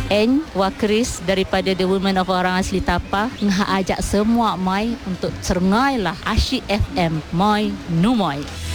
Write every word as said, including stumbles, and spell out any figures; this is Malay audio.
N Wakris daripada The Women of Orang Asli Tapa ngah ajak semua mai untuk serngailah Asyik F M Moi Numoy.